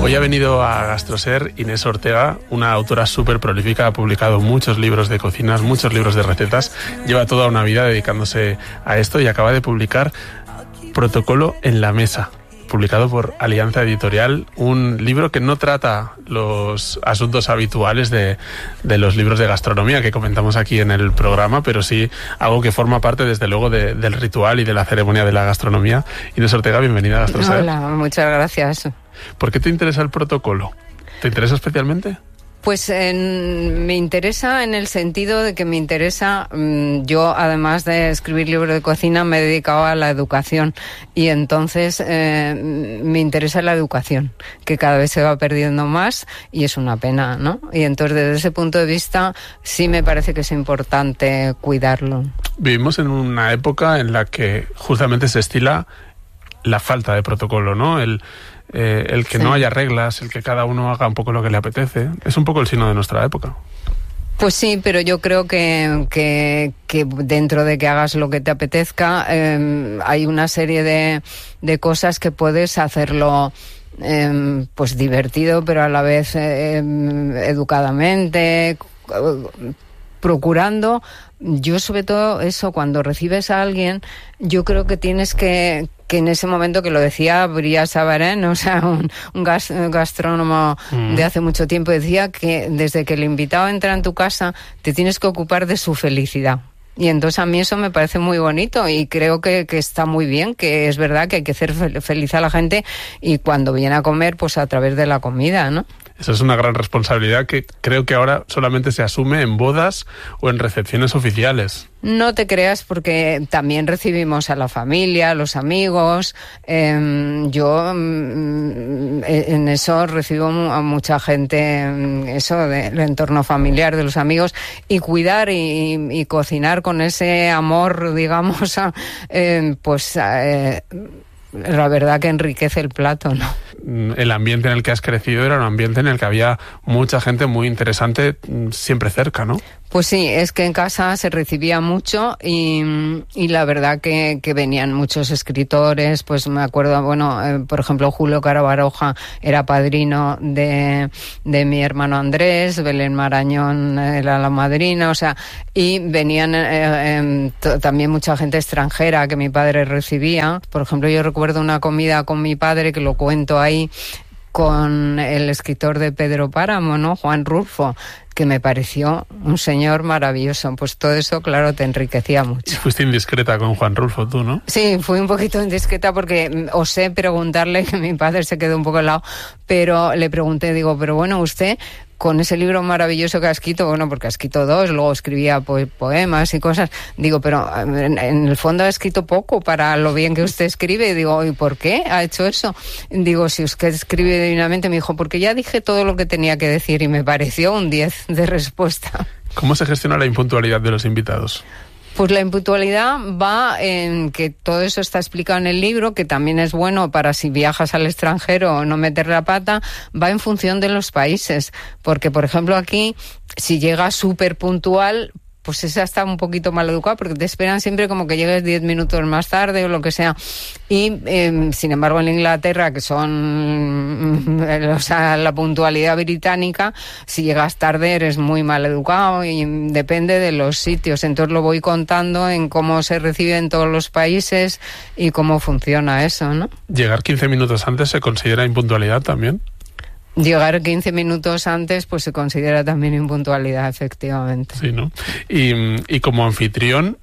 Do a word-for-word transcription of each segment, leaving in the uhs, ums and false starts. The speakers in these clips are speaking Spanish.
Hoy ha venido a Gastroser Inés Ortega, una autora súper prolífica, ha publicado muchos libros de cocinas, muchos libros de recetas, lleva toda una vida dedicándose a esto y acaba de publicar Protocolo en la mesa, publicado por Alianza Editorial, un libro que no trata los asuntos habituales de, de los libros de gastronomía que comentamos aquí en el programa, pero sí algo que forma parte, desde luego, de, del ritual y de la ceremonia de la gastronomía. Inés Ortega, bienvenida a Gastroser. Hola, muchas gracias. ¿Por qué te interesa el protocolo? ¿Te interesa especialmente? Pues en, me interesa en el sentido de que me interesa, yo además de escribir libros de cocina me he dedicado a la educación y entonces eh, me interesa la educación, que cada vez se va perdiendo más y es una pena, ¿no? Y entonces desde ese punto de vista sí me parece que es importante cuidarlo. Vivimos en una época en la que justamente se estila la falta de protocolo, ¿no? El Eh, el que sí. no haya reglas, el que cada uno haga un poco lo que le apetece. Es un poco el signo de nuestra época. Pues sí, pero yo creo que, que, que dentro de que hagas lo que te apetezca, eh, hay una serie de, de cosas que puedes hacerlo eh, pues divertido, pero a la vez eh, educadamente, procurando. Yo sobre todo eso, cuando recibes a alguien, yo creo que tienes que, que en ese momento, que lo decía Brillat Savarin, o sea, un, un gas, gastrónomo mm. de hace mucho tiempo, decía que desde que el invitado entra en tu casa, te tienes que ocupar de su felicidad. Y entonces a mí eso me parece muy bonito y creo que, que está muy bien, que es verdad que hay que hacer feliz a la gente y cuando viene a comer, pues a través de la comida, ¿no? Eso es una gran responsabilidad que creo que ahora solamente se asume en bodas o en recepciones oficiales. No te creas, porque también recibimos a la familia, a los amigos. Eh, yo en eso recibo a mucha gente, eso del entorno familiar, de los amigos, y cuidar y, y cocinar con ese amor, digamos, eh, pues eh, la verdad que enriquece el plato, ¿no? El ambiente en el que has crecido era un ambiente en el que había mucha gente muy interesante siempre cerca, ¿no? Pues sí, es que en casa se recibía mucho y, y la verdad que, que venían muchos escritores, pues me acuerdo, bueno, eh, por ejemplo, Julio Caro Baroja era padrino de, de mi hermano Andrés, Belén Marañón era la madrina, o sea, y venían eh, eh, t- también mucha gente extranjera que mi padre recibía. Por ejemplo, yo recuerdo una comida con mi padre, que lo cuento ahí, con el escritor de Pedro Páramo, ¿no? Juan Rulfo, que me pareció un señor maravilloso. Pues todo eso, claro, te enriquecía mucho. Fuiste indiscreta con Juan Rulfo, tú, ¿no? Sí, fui un poquito indiscreta porque osé preguntarle, que mi padre se quedó un poco al lado, pero le pregunté, digo, pero bueno, usted, con ese libro maravilloso que ha escrito, bueno, porque ha escrito dos, luego escribía po- poemas y cosas, digo, pero en, en el fondo ha escrito poco para lo bien que usted escribe. Y digo, ¿y por qué ha hecho eso? Digo, si usted escribe divinamente. Me dijo, porque ya dije todo lo que tenía que decir, y me pareció un diez de respuesta. ¿Cómo se gestiona la impuntualidad de los invitados? Pues la impuntualidad va en que todo eso está explicado en el libro, que también es bueno para si viajas al extranjero no meter la pata, va en función de los países. Porque, por ejemplo, aquí, si llegas súper puntual, pues esa está un poquito mal educada, porque te esperan siempre como que llegues diez minutos más tarde o lo que sea. Y, eh, sin embargo, en Inglaterra, que son, o sea, la puntualidad británica, si llegas tarde eres muy mal educado y depende de los sitios. Entonces lo voy contando en cómo se recibe en todos los países y cómo funciona eso, ¿no? ¿Llegar quince minutos antes se considera impuntualidad también? Llegar quince minutos antes pues se considera también impuntualidad, efectivamente. Sí, ¿no? Y, y como anfitrión,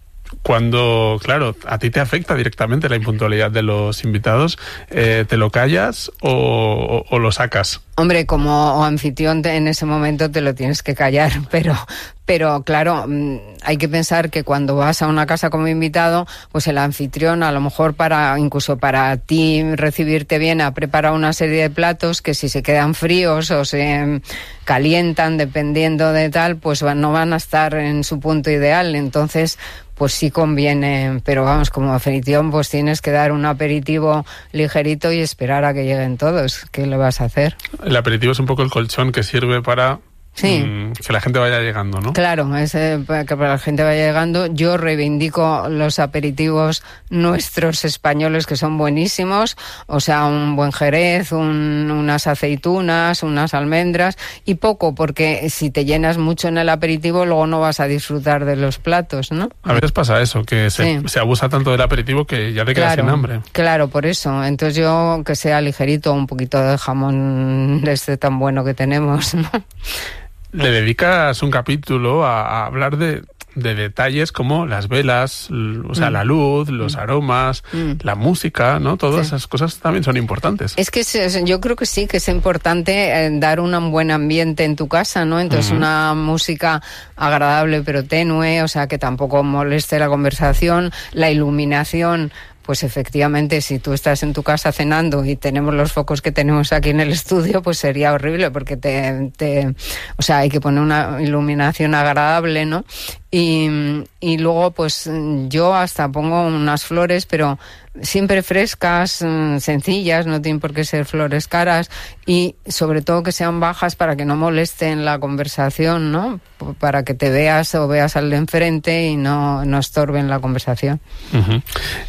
cuando, claro, a ti te afecta directamente la impuntualidad de los invitados, eh, ¿te lo callas o, o, o lo sacas? Hombre, como anfitrión en ese momento te lo tienes que callar, pero... Pero claro, hay que pensar que cuando vas a una casa como invitado, pues el anfitrión, a lo mejor para incluso para ti recibirte bien, ha preparado una serie de platos que si se quedan fríos o se calientan, dependiendo de tal, pues no van a estar en su punto ideal. Entonces, pues sí conviene, pero vamos, como anfitrión, pues tienes que dar un aperitivo ligerito y esperar a que lleguen todos. ¿Qué le vas a hacer? El aperitivo es un poco el colchón que sirve para Sí. Mm, que la gente vaya llegando, ¿no? Claro, es, eh, que para la gente vaya llegando. Yo reivindico los aperitivos nuestros españoles, que son buenísimos, o sea, un buen jerez, un, unas aceitunas, unas almendras, y poco, porque si te llenas mucho en el aperitivo, luego no vas a disfrutar de los platos, ¿no? A veces pasa eso, que se, Sí. se abusa tanto del aperitivo que ya te quedas Claro, sin hambre. claro, por eso. Entonces yo, que sea ligerito, un poquito de jamón de este tan bueno que tenemos, ¿no? Le dedicas un capítulo a, a hablar de, de detalles como las velas, l- o sea, Mm. la luz, los Mm. aromas, Mm. la música, ¿no? Todas Sí. esas cosas también son importantes. Es que es- yo creo que sí, que es importante eh, dar un buen ambiente en tu casa, ¿no? Entonces Ujú. una música agradable pero tenue, o sea, que tampoco moleste la conversación, la iluminación. Pues efectivamente, si tú estás en tu casa cenando y tenemos los focos que tenemos aquí en el estudio, pues sería horrible porque te, te o sea, hay que poner una iluminación agradable, ¿no? Y, y luego, pues yo hasta pongo unas flores, pero siempre frescas, mm, sencillas, no tienen por qué ser flores caras, y sobre todo que sean bajas para que no molesten la conversación, ¿no? P- Para que te veas o veas al de enfrente y no, no estorben la conversación. Ujú.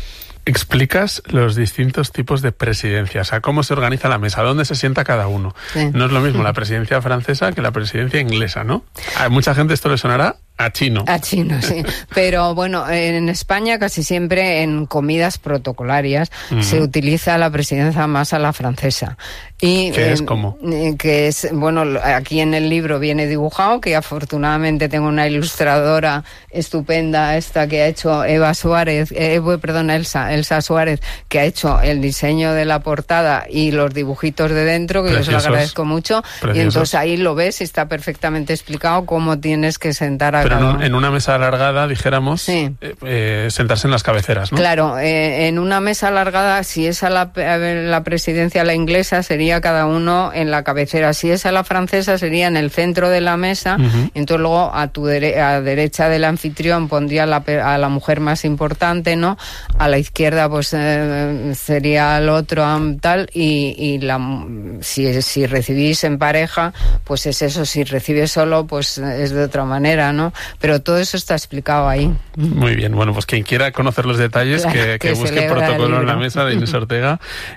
Explicas los distintos tipos de presidencia, o sea, cómo se organiza la mesa, dónde se sienta cada uno. Sí. No es lo mismo la presidencia francesa que la presidencia inglesa, ¿no? A mucha gente esto le sonará a chino. A chino, sí. Pero bueno, en España casi siempre en comidas protocolarias Ujú. se utiliza la presidencia más a la francesa. Y, ¿Qué es eh, cómo? eh, que es, bueno, lo- aquí en el libro viene dibujado, que afortunadamente tengo una ilustradora estupenda, esta que ha hecho Eva Suárez, eh, eh, perdón, Elsa, Elsa Suárez, que ha hecho el diseño de la portada y los dibujitos de dentro, que yo se lo Preciosos. agradezco mucho. Preciosos. Y entonces ahí lo ves y está perfectamente explicado cómo tienes que sentar a Pero en, cada un- uno. en una mesa alargada, dijéramos, Sí. eh, eh, sentarse en las cabeceras, ¿no? Claro, eh, en una mesa alargada, si es a la, a ver, la presidencia la inglesa, sería cada uno en la cabecera. Si es a la francesa, sería en el centro de la mesa. Ujú. Entonces luego a tu dere- a derecha del anfitrión pondría la pe- a la mujer más importante, ¿no? A la izquierda pues eh, sería el otro am, tal y, y la, si, si recibís en pareja, pues es eso. Si recibes solo, pues es de otra manera, ¿no? Pero todo eso está explicado ahí. Muy bien, bueno, pues quien quiera conocer los detalles, Claro, que, que que se busque lea el Protocolo en la libro. mesa de Inés Ortega.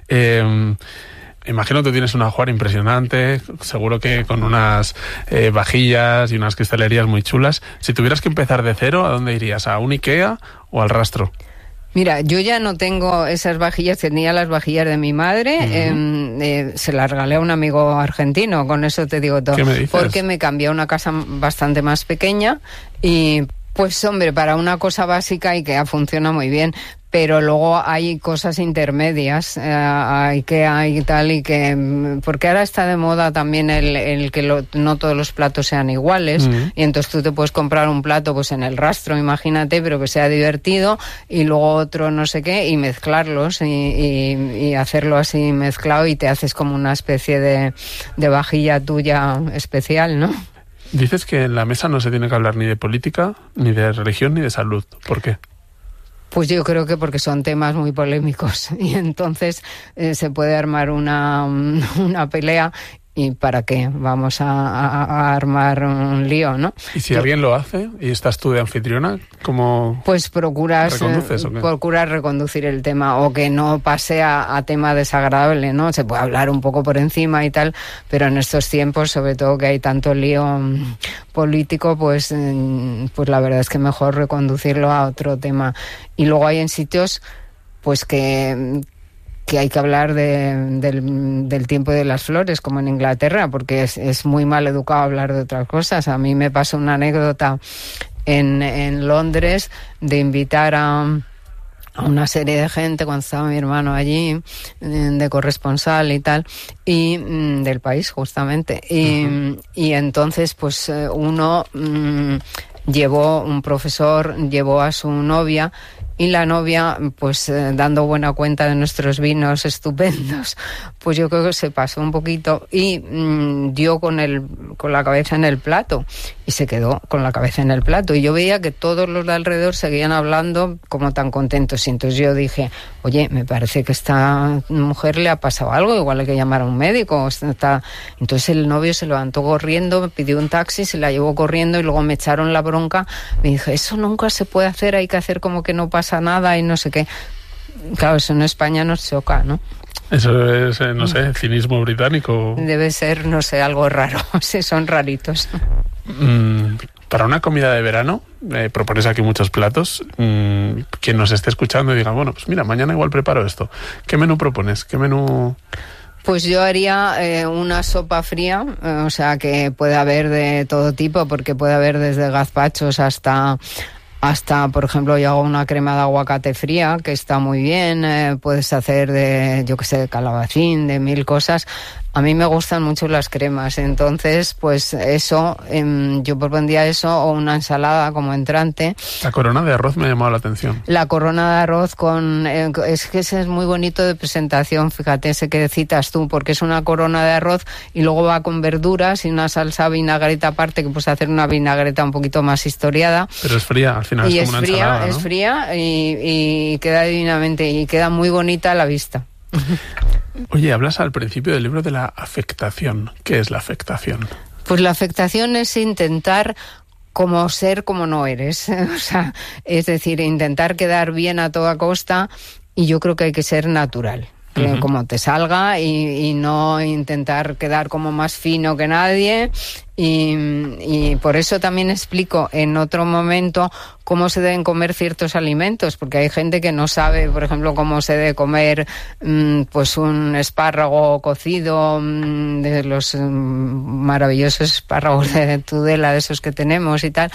Eh, Imagino que tienes un ajuar impresionante, seguro que con unas eh, vajillas y unas cristalerías muy chulas. Si tuvieras que empezar de cero, ¿a dónde irías? ¿A un IKEA o al rastro? Mira, yo ya no tengo esas vajillas, tenía las vajillas de mi madre, Ujú. eh, eh, se las regalé a un amigo argentino, con eso te digo todo. ¿Qué me dices? Porque me cambié a una casa bastante más pequeña y pues hombre, para una cosa básica IKEA funciona muy bien, pero luego hay cosas intermedias, eh, hay que hay tal y que porque ahora está de moda también el, el que lo- no todos los platos sean iguales, Mm. y entonces tú te puedes comprar un plato pues en el rastro, imagínate, pero que sea divertido, y luego otro no sé qué, y mezclarlos y, y, y hacerlo así mezclado, y te haces como una especie de, de vajilla tuya especial, ¿no? Dices que en la mesa no se tiene que hablar ni de política, ni de religión, ni de salud. ¿Por qué? Pues yo creo que porque son temas muy polémicos y entonces eh, se puede armar una, una pelea. ¿Y para qué? Vamos a, a- a armar un lío, ¿no? Y si Yo- alguien lo hace y estás tú de anfitriona, ¿cómo...? Pues procuras, ¿Reconduces eh, o qué? procuras reconducir el tema, o que no pase a, a tema desagradable, ¿no? Se puede hablar un poco por encima y tal, pero en estos tiempos, sobre todo que hay tanto lío mm, político, pues, mm, pues la verdad es que mejor reconducirlo a otro tema. Y luego hay en sitios pues que que hay que hablar de, del, del tiempo de las flores, como en Inglaterra, porque es, es muy mal educado hablar de otras cosas. A mí me pasó una anécdota en, en Londres de invitar a, a una serie de gente cuando estaba mi hermano allí, de corresponsal y tal, y mm, del país justamente. Y, uh-huh. y entonces pues uno mm, llevó, un profesor llevó a su novia y la novia, pues eh, dando buena cuenta de nuestros vinos estupendos, pues yo creo que se pasó un poquito y mmm, dio con el con la cabeza en el plato y se quedó con la cabeza en el plato, y yo veía que todos los de alrededor seguían hablando como tan contentos, y entonces yo dije, oye, me parece que a esta mujer le ha pasado algo, igual hay que llamar a un médico. Está... Entonces el novio se levantó corriendo, pidió un taxi, se la llevó corriendo y luego me echaron la bronca. Me dije, eso nunca se puede hacer, hay que hacer como que no pasa nada y no sé qué. Claro, eso en España nos choca, ¿no? Eso es, eh, no sé, cinismo británico. Debe ser, no sé, algo raro. Sí, son raritos. Mm, para una comida de verano, eh, propones aquí muchos platos. Mm, quien nos esté escuchando y diga, bueno, pues mira, mañana igual preparo esto. ¿Qué menú propones? ¿Qué menú...? Pues yo haría eh, una sopa fría, eh, o sea, que puede haber de todo tipo, porque puede haber desde gazpachos hasta... Hasta, por ejemplo, yo hago una crema de aguacate fría, que está muy bien. Eh, puedes hacer de, yo qué sé, de calabacín, de mil cosas. A mí me gustan mucho las cremas, entonces, pues eso, eh, yo propondría eso o una ensalada como entrante. La corona de arroz me ha llamado la atención. La corona de arroz con... Eh, es que ese es muy bonito de presentación, fíjate, ese que citas tú, porque es una corona de arroz y luego va con verduras y una salsa vinagreta aparte, que puedes hacer una vinagreta un poquito más historiada. Pero es fría, al final y es como es una fría, ensalada, ¿no? Es fría y, y queda divinamente, y queda muy bonita a la vista. Oye, hablas al principio del libro de la afectación. ¿Qué es la afectación? Pues la afectación es intentar como ser como no eres. O sea, es decir, intentar quedar bien a toda costa, y yo creo que hay que ser natural. Que uh-huh. Como te salga y, y no intentar quedar como más fino que nadie. Y, y por eso también explico en otro momento cómo se deben comer ciertos alimentos, porque hay gente que no sabe, por ejemplo, cómo se debe comer mmm, pues un espárrago cocido, mmm, de los mmm, maravillosos espárragos de Tudela, de esos que tenemos y tal,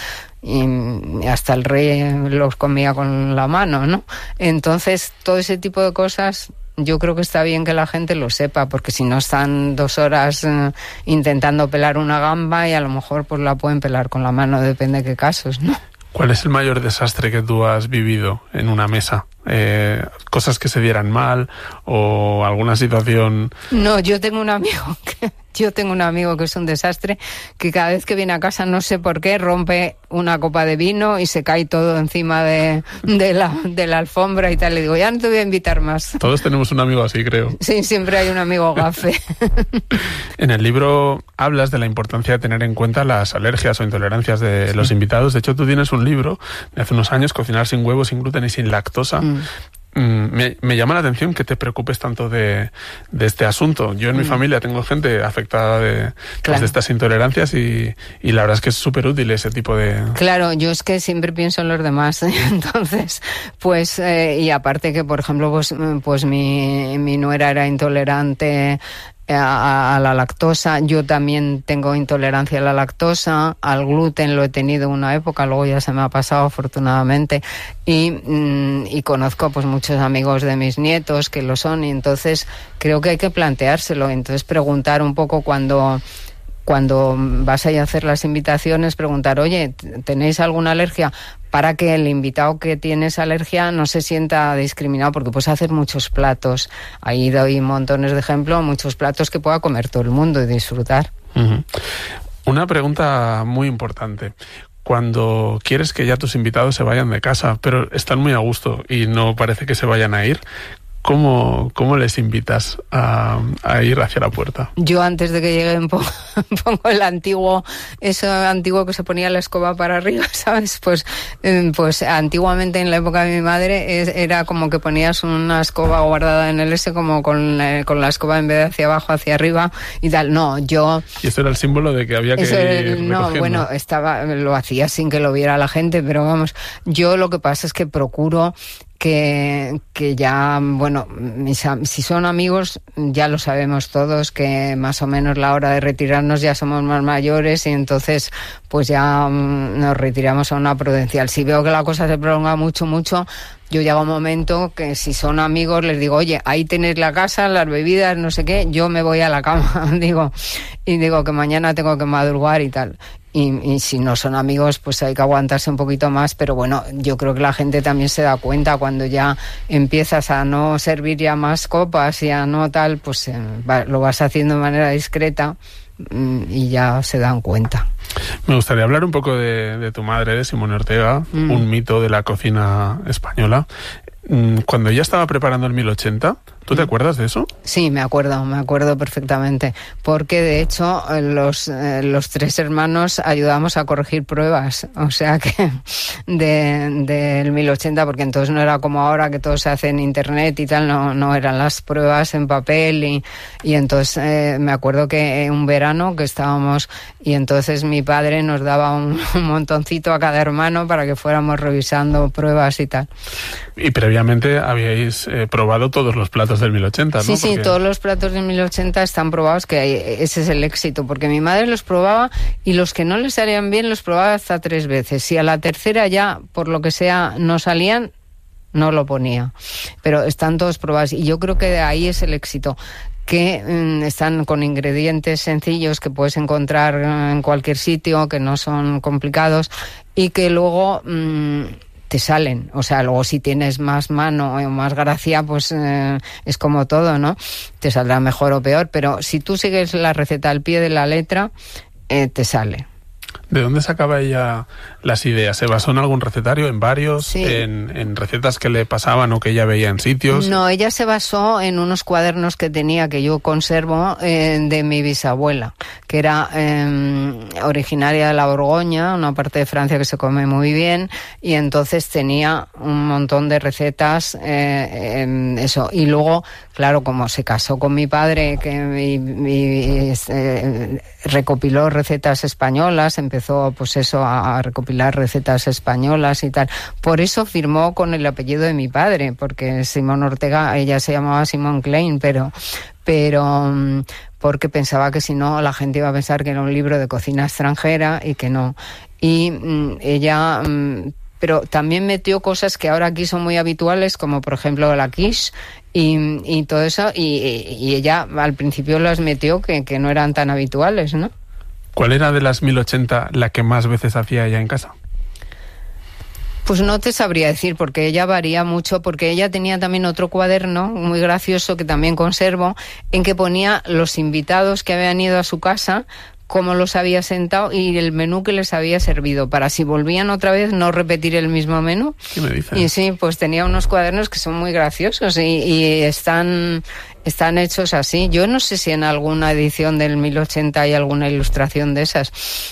y hasta el rey los comía con la mano, ¿no? Entonces, todo ese tipo de cosas... Yo creo que está bien que la gente lo sepa, porque si no están dos horas eh, intentando pelar una gamba y a lo mejor pues la pueden pelar con la mano, depende de qué casos, ¿no? ¿Cuál es el mayor desastre que tú has vivido en una mesa? Eh, ¿Cosas que se dieran mal o alguna situación...? No, yo tengo un amigo que... Yo tengo un amigo que es un desastre, que cada vez que viene a casa, no sé por qué, rompe una copa de vino y se cae todo encima de, de, la, de la alfombra y tal. Le digo, ya no te voy a invitar más. Todos tenemos un amigo así, creo. Sí, siempre hay un amigo gafe. En el libro hablas de la importancia de tener en cuenta las alergias o intolerancias de sí. los invitados. De hecho, tú tienes un libro de hace unos años, Cocinar sin huevo, sin gluten y sin lactosa. Mm. Me, me llama la atención que te preocupes tanto de, de este asunto. Yo en mm. mi familia tengo gente afectada de, claro. pues de estas intolerancias y, y la verdad es que es súper útil ese tipo de... Claro, yo es que siempre pienso en los demás. Entonces, pues, eh, y aparte que, por ejemplo, pues, pues mi, mi nuera era intolerante A, a la lactosa. Yo también tengo intolerancia a la lactosa, al gluten lo he tenido una época, luego ya se me ha pasado afortunadamente, y, mm, y conozco pues muchos amigos de mis nietos que lo son, y entonces creo que hay que planteárselo, entonces preguntar un poco cuando cuando vas a ir a hacer las invitaciones, preguntar, oye, ¿tenéis alguna alergia? Para que el invitado que tiene esa alergia no se sienta discriminado, porque puedes hacer muchos platos. Ahí doy montones de ejemplos, muchos platos que pueda comer todo el mundo y disfrutar. Uh-huh. Una pregunta muy importante. Cuando quieres que ya tus invitados se vayan de casa, pero están muy a gusto y no parece que se vayan a ir, ¿Cómo, ¿Cómo les invitas a, a ir hacia la puerta? Yo antes de que lleguen pongo, pongo el antiguo, eso antiguo que se ponía la escoba para arriba, ¿sabes? Pues, pues antiguamente en la época de mi madre era como que ponías una escoba guardada en el S como con, con la escoba en vez de hacia abajo, hacia arriba y tal. No, yo... Y eso era el símbolo de que había que eso ir el, No, bueno, estaba, lo hacía sin que lo viera la gente, pero vamos, yo lo que pasa es que procuro que, que ya, bueno, mis, si son amigos, ya lo sabemos todos, que más o menos la hora de retirarnos ya somos más mayores y entonces pues ya um, nos retiramos a una prudencial. Si veo que la cosa se prolonga mucho, mucho, yo llego a un momento que si son amigos les digo, oye, ahí tenéis la casa, las bebidas, no sé qué, yo me voy a la cama, digo, y digo que mañana tengo que madrugar y tal. y, y si no son amigos, pues hay que aguantarse un poquito más, pero bueno, yo creo que la gente también se da cuenta cuando ya empiezas a no servir ya más copas y a no tal, pues eh, va, lo vas haciendo de manera discreta y ya se dan cuenta. Me gustaría hablar un poco de, de tu madre, de Simone Ortega, mm. un mito de la cocina española. Cuando ella estaba preparando el mil ochenta, ¿tú te acuerdas de eso? Sí, me acuerdo, me acuerdo perfectamente, porque de hecho los, eh, los tres hermanos ayudamos a corregir pruebas, o sea que del de, mil ochenta, porque entonces no era como ahora que todo se hace en internet y tal, no, no eran las pruebas en papel y, y entonces eh, me acuerdo que un verano que estábamos y entonces mi padre nos daba un, un montoncito a cada hermano para que fuéramos revisando pruebas y tal. Y previamente habíais eh, probado todos los platos del mil ochenta, ¿no? Sí, sí, porque... todos los platos del mil ochenta están probados, que hay, ese es el éxito, porque mi madre los probaba y los que no les salían bien los probaba hasta tres veces. Si a la tercera ya, por lo que sea, no salían, no lo ponía. Pero están todos probados y yo creo que de ahí es el éxito, que mm, están con ingredientes sencillos que puedes encontrar en cualquier sitio, que no son complicados y que luego... Mmm, te salen, o sea, luego si tienes más mano o más gracia, pues eh, es como todo, ¿no? Te saldrá mejor o peor, pero si tú sigues la receta al pie de la letra, eh, te sale. ¿De dónde sacaba ella las ideas? ¿Se basó en algún recetario, en varios, sí. en, en recetas que le pasaban o que ella veía en sitios? No, ella se basó en unos cuadernos que tenía, que yo conservo, eh, de mi bisabuela, que era eh, originaria de la Borgoña, una parte de Francia que se come muy bien, y entonces tenía un montón de recetas, eh, eh, eso. Y luego, claro, como se casó con mi padre, que mi, mi, eh, recopiló recetas españolas, empezó pues eso a recopilar recetas españolas y tal. Por eso firmó con el apellido de mi padre, porque Simone Ortega, ella se llamaba Simone Klein, pero pero porque pensaba que si no la gente iba a pensar que era un libro de cocina extranjera y que no. Y mm, ella mm, pero también metió cosas que ahora aquí son muy habituales, como por ejemplo la quiche y, y todo eso, y, y ella al principio las metió que, que no eran tan habituales, ¿no? ¿Cuál era de las mil ochenta la que más veces hacía ella en casa? Pues no te sabría decir, porque ella varía mucho, porque ella tenía también otro cuaderno muy gracioso que también conservo, en que ponía los invitados que habían ido a su casa, cómo los había sentado y el menú que les había servido, para si volvían otra vez no repetir el mismo menú. ¿Qué me dices? Y sí, pues tenía unos cuadernos que son muy graciosos y, y están... Están hechos así. Yo no sé si en alguna edición del mil ochenta hay alguna ilustración de esas.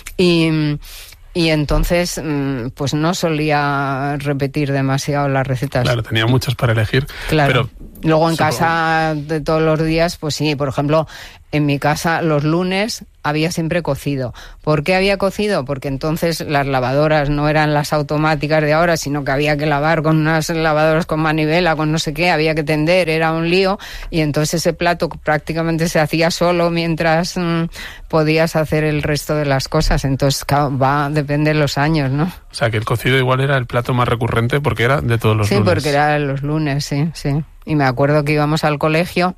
Y, y entonces, pues no solía repetir demasiado las recetas. Claro, tenía muchas para elegir. Claro. Pero luego en supongo... casa de todos los días, pues sí, por ejemplo, en mi casa los lunes había siempre cocido. ¿Por qué había cocido? Porque entonces las lavadoras no eran las automáticas de ahora, sino que había que lavar con unas lavadoras con manivela, con no sé qué, había que tender, era un lío, y entonces ese plato prácticamente se hacía solo mientras mmm, podías hacer el resto de las cosas. Entonces va, depende de los años, ¿no? O sea, que el cocido igual era el plato más recurrente porque era de todos los sí, lunes. Sí, porque era los lunes, sí, sí. Y me acuerdo que íbamos al colegio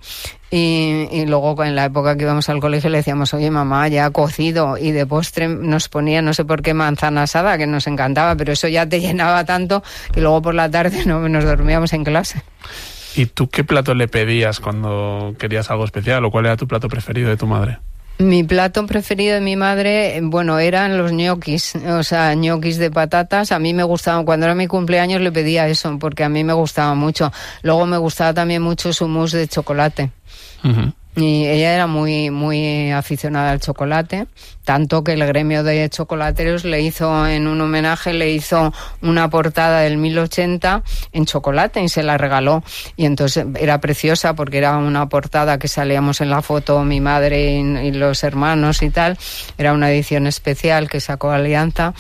y, y luego en la época que íbamos al colegio le decíamos, oye mamá, ya ha cocido, y de postre nos ponía no sé por qué manzana asada, que nos encantaba, pero eso ya te llenaba tanto que luego por la tarde no nos dormíamos en clase. ¿Y tú qué plato le pedías cuando querías algo especial o cuál era tu plato preferido de tu madre? Mi plato preferido de mi madre, bueno, eran los ñoquis, o sea, ñoquis de patatas. A mí me gustaban, cuando era mi cumpleaños le pedía eso, porque a mí me gustaba mucho. Luego me gustaba también mucho su mousse de chocolate. Uh-huh. Y ella era muy muy aficionada al chocolate, tanto que el gremio de chocolateros le hizo, en un homenaje, le hizo una portada del mil ochenta en chocolate y se la regaló. Y entonces era preciosa porque era una portada que salíamos en la foto mi madre y, y los hermanos y tal. Era una edición especial que sacó Alianza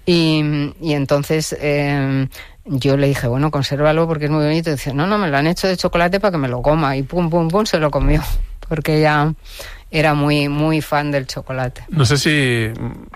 y, y entonces... Eh, yo le dije, bueno, consérvalo porque es muy bonito. Y dice, no, no, me lo han hecho de chocolate para que me lo coma. Y pum, pum, pum, se lo comió. Porque ella era muy, muy fan del chocolate. No sé si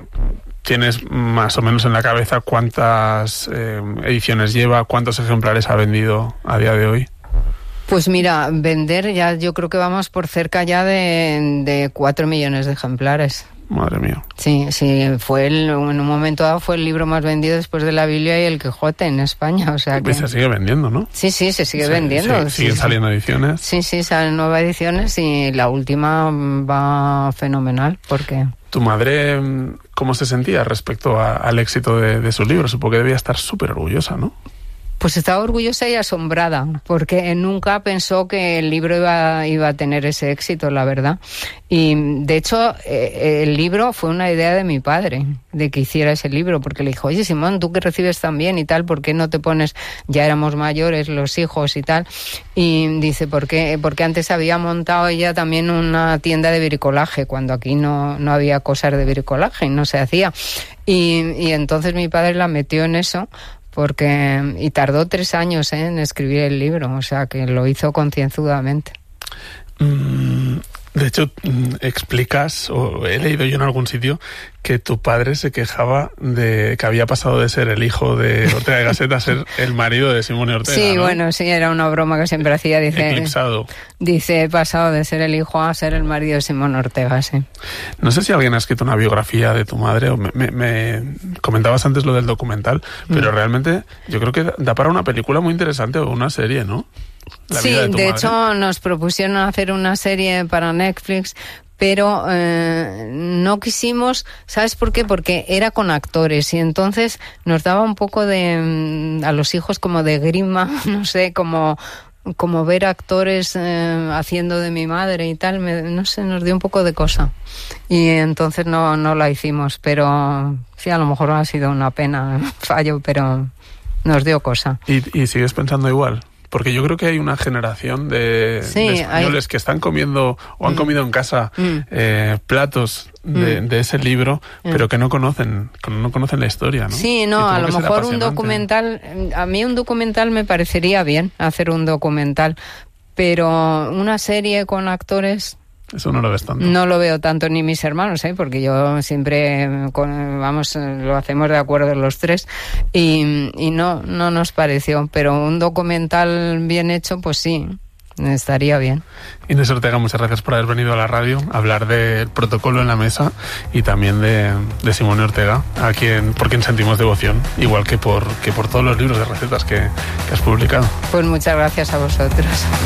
tienes más o menos en la cabeza cuántas eh, ediciones lleva, cuántos ejemplares ha vendido a día de hoy. Pues mira, vender ya yo creo que vamos por cerca ya de, de cuatro millones de ejemplares. Madre mía. Sí, sí, fue el, en un momento dado fue el libro más vendido después de la Biblia y el Quijote en España, o sea que... Y se sigue vendiendo, ¿no? Sí, sí, se sigue sí, vendiendo. Sí, siguen sí, saliendo sí. ediciones. Sí, sí, salen nuevas ediciones y la última va fenomenal, porque... ¿Tu madre cómo se sentía respecto a, al éxito de, de su libro? Supongo que debía estar súper orgullosa, ¿no? Pues estaba orgullosa y asombrada, porque nunca pensó que el libro iba, iba a tener ese éxito, la verdad. Y, de hecho, eh, el libro fue una idea de mi padre, de que hiciera ese libro, porque le dijo, oye, Simón, tú que recibes tan bien y tal, ¿por qué no te pones...? Ya éramos mayores, los hijos y tal. Y dice, ¿por qué? Porque antes había montado ella también una tienda de bricolaje, cuando aquí no, no había cosas de bricolaje y no se hacía. Y, y entonces mi padre la metió en eso, porque y tardó tres años ¿eh? en escribir el libro, o sea que lo hizo concienzudamente. Mm, de hecho, explicas, o he leído yo en algún sitio, que tu padre se quejaba de que había pasado de ser el hijo de Ortega y Gasset a ser el marido de Simón y Ortega. Sí, ¿no? Bueno, sí, era una broma que siempre hacía. Dice, Eclipsado. Dice, he pasado de ser el hijo a ser el marido de Simón Ortega, sí. No sé si alguien ha escrito una biografía de tu madre, o me, me, me comentabas antes lo del documental, pero mm. realmente yo creo que da para una película muy interesante o una serie, ¿no? La sí, de, de hecho nos propusieron hacer una serie para Netflix, pero eh, no quisimos, ¿sabes por qué? Porque era con actores y entonces nos daba un poco de, a los hijos como de grima, no sé, como... como ver actores eh, haciendo de mi madre y tal, me, no sé, nos dio un poco de cosa. Y entonces no, no la hicimos, pero sí, a lo mejor ha sido una pena, fallo, pero nos dio cosa. ¿Y, y sigues pensando igual? Porque yo creo que hay una generación de, sí, de españoles hay... que están comiendo o han mm. comido en casa mm. eh, platos de, mm. de ese libro, mm. pero que no conocen, no conocen la historia, ¿no? Sí, no, a lo mejor un documental, a mí un documental me parecería bien, hacer un documental, pero una serie con actores... Eso no lo ves tanto. No lo veo tanto ni mis hermanos, ¿eh? Porque yo siempre, vamos, lo hacemos de acuerdo los tres y, y no, no nos pareció. Pero un documental bien hecho, pues sí, estaría bien. Inés Ortega, muchas gracias por haber venido a la radio a hablar del protocolo en la mesa y también de, de Simón Ortega, a quien, por quien sentimos devoción, igual que por, que por todos los libros de recetas que, que has publicado. Pues muchas gracias a vosotros.